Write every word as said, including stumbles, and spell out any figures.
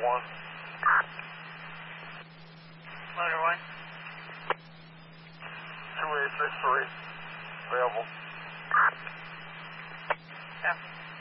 one. Motor one. two eight six three. Available. Yeah.